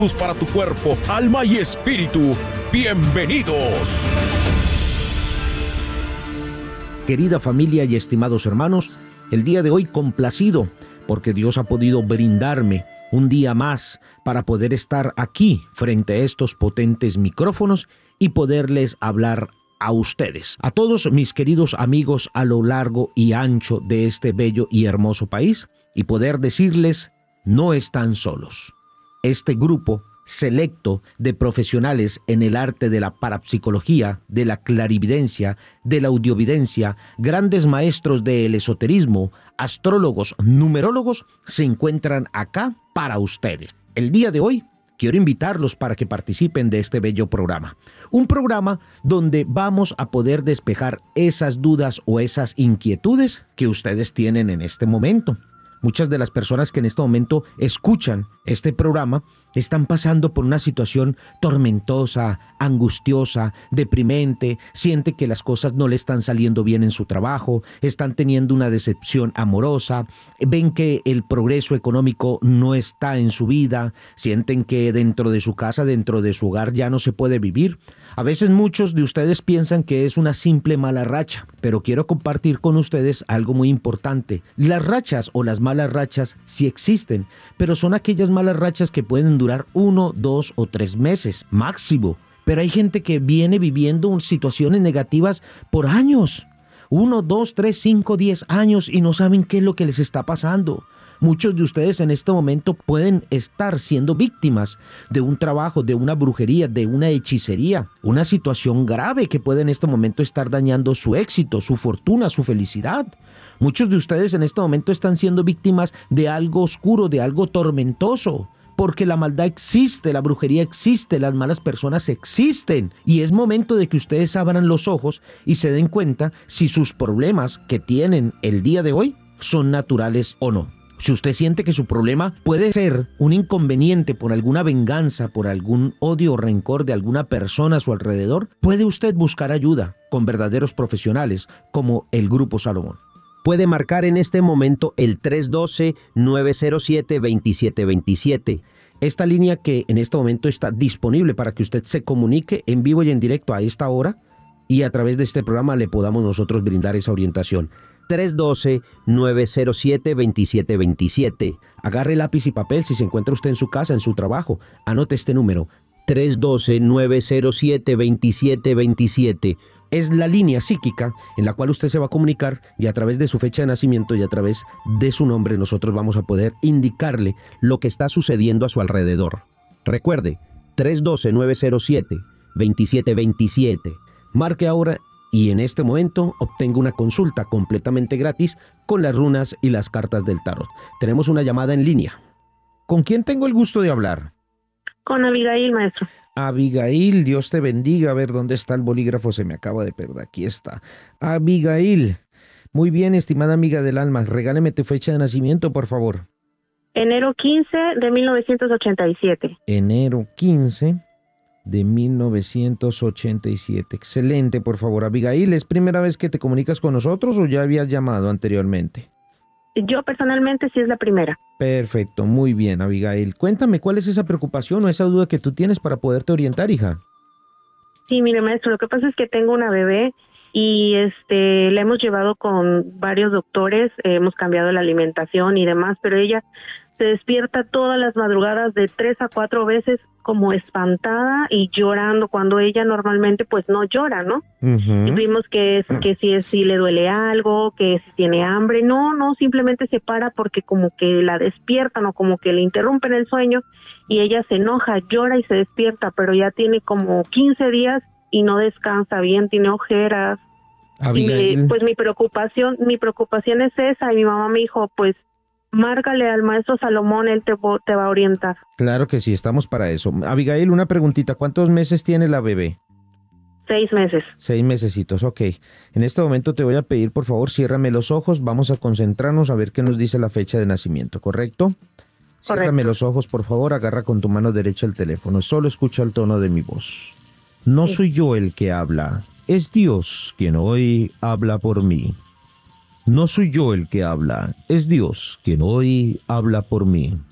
para tu cuerpo, alma y espíritu. ¡Bienvenidos! Querida familia y estimados hermanos, el día de hoy complacido porque Dios ha podido brindarme un día más para poder estar aquí frente a estos potentes micrófonos y poderles hablar a ustedes, a todos mis queridos amigos a lo largo y ancho de este bello y hermoso país, y poder decirles, no están solos. Este grupo selecto de profesionales en el arte de la parapsicología, de la clarividencia, de la audiovidencia, grandes maestros del esoterismo, astrólogos, numerólogos, se encuentran acá para ustedes. El día de hoy quiero invitarlos para que participen de este bello programa. Un programa donde vamos a poder despejar esas dudas o esas inquietudes que ustedes tienen en este momento. Muchas de las personas que en este momento escuchan este programa están pasando por una situación tormentosa, angustiosa, deprimente, siente que las cosas no le están saliendo bien en su trabajo, están teniendo una decepción amorosa, ven que el progreso económico no está en su vida, sienten que dentro de su casa, dentro de su hogar ya no se puede vivir. A veces muchos de ustedes piensan que es una simple mala racha, pero quiero compartir con ustedes algo muy importante. Las rachas o las malas rachas sí existen, pero son aquellas malas rachas que pueden durar 1, 2 o 3 meses máximo. Pero hay gente que viene viviendo situaciones negativas por años. 1, 2, 3, 5, 10 años y no saben qué es lo que les está pasando. Muchos de ustedes en este momento pueden estar siendo víctimas de un trabajo, de una brujería, de una hechicería, una situación grave que puede en este momento estar dañando su éxito, su fortuna, su felicidad. Muchos de ustedes en este momento están siendo víctimas de algo oscuro, de algo tormentoso, porque la maldad existe, la brujería existe, las malas personas existen, y es momento de que ustedes abran los ojos y se den cuenta si sus problemas que tienen el día de hoy son naturales o no. Si usted siente que su problema puede ser un inconveniente por alguna venganza, por algún odio o rencor de alguna persona a su alrededor, puede usted buscar ayuda con verdaderos profesionales como el Grupo Salomón. Puede marcar en este momento el 312-907-2727. Esta línea que en este momento está disponible para que usted se comunique en vivo y en directo a esta hora y a través de este programa le podamos nosotros brindar esa orientación. 312-907-2727. Agarre lápiz y papel si se encuentra usted en su casa, en su trabajo. Anote este número. 312-907-2727. Es la línea psíquica en la cual usted se va a comunicar y a través de su fecha de nacimiento y a través de su nombre nosotros vamos a poder indicarle lo que está sucediendo a su alrededor. Recuerde, 312-907-2727. Marque ahora y en este momento obtenga una consulta completamente gratis con las runas y las cartas del tarot. Tenemos una llamada en línea. ¿Con quién tengo el gusto de hablar? Con Abigail, maestro. Abigail, Dios te bendiga. A ver, ¿dónde está el bolígrafo? Se me acaba de perder. Aquí está. Abigail. Muy bien, estimada amiga del alma. Regáleme tu fecha de nacimiento, por favor. Enero 15 de 1987. Enero 15 de 1987. Excelente, por favor. Abigail, ¿es primera vez que te comunicas con nosotros o ya habías llamado anteriormente? Yo personalmente sí es la primera. Perfecto, muy bien, Abigail. Cuéntame, ¿cuál es esa preocupación o esa duda que tú tienes para poderte orientar, hija? Sí, mire, maestro, lo que pasa es que tengo una bebé y la hemos llevado con varios doctores, hemos cambiado la alimentación y demás, pero ella se despierta todas las madrugadas de 3 a 4 veces como espantada y llorando cuando ella normalmente pues no llora, ¿no? Y vimos que si le duele algo, que si tiene hambre, no, simplemente se para porque como que la despiertan o como que le interrumpen el sueño y ella se enoja, llora y se despierta, pero ya tiene como 15 días y no descansa bien, tiene ojeras. Y pues mi preocupación es esa y mi mamá me dijo, pues márcale al maestro Salomón, él te va a orientar. Claro que sí, estamos para eso. Abigail, una preguntita, ¿cuántos meses tiene la bebé? 6 meses. 6 mesecitos, ok. En este momento te voy a pedir, por favor, ciérrame los ojos, vamos a concentrarnos a ver qué nos dice la fecha de nacimiento, ¿correcto? Ciérrame los ojos, por favor, agarra con tu mano derecha el teléfono, solo escucha el tono de mi voz. No soy yo el que habla, es Dios quien hoy habla por mí. No soy yo el que habla, es Dios quien hoy habla por mí.